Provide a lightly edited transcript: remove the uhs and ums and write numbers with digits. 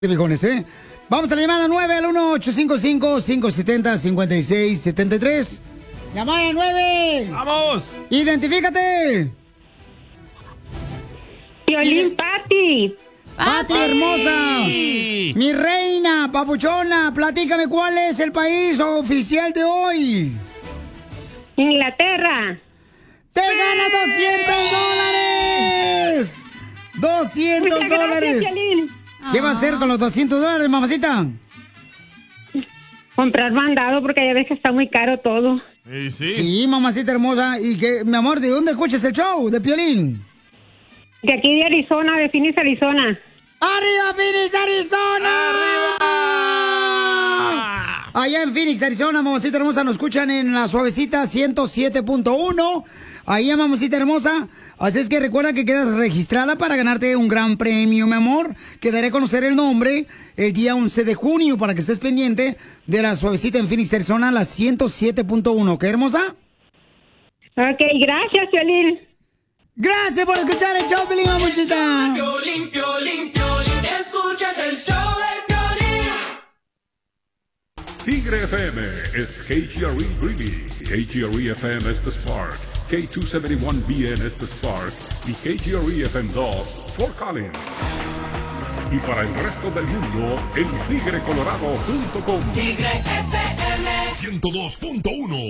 Viejones, ¿eh? Vamos a la llamada 9 al 1-855-570-5673. ¡Llamada 9! ¡Vamos! ¡Identifícate! Piolín Pati. ¡Pati, hermosa! Mi reina, papuchona, platícame cuál es el país oficial de hoy. Inglaterra. ¡Te gana $200! ¡$200! Gracias, Piolín. ¿Qué va a hacer con los $200, mamacita? Comprar mandado porque ya ves que está muy caro todo. Sí, mamacita hermosa. Y que, mi amor, ¿de dónde escuchas el show de Piolín? De aquí de Arizona, de Phoenix, Arizona. ¡Arriba, Phoenix, Arizona! Allá en Phoenix, Arizona, mamacita hermosa, nos escuchan en la suavecita 107.1. Ahí, mamacita hermosa. Así es que recuerda que quedas registrada para ganarte un gran premio, mi amor. Que daré a conocer el nombre el día 11 de junio para que estés pendiente de la suavecita en Phoenix, Arizona, la 107.1. ¿Qué hermosa? Ok, gracias, Piolín. Gracias por escuchar el show, Piolín, muchachita. Piolín, Piolín, Piolín, escuchas el show de Piolín. Tigre FM es KGRE Greeley, KGRE FM es The Spark, K271BN es The Spark y KGRE FM2 Fort Collins. Y para el resto del mundo, en tigrecolorado.com. Tigre FM 102.1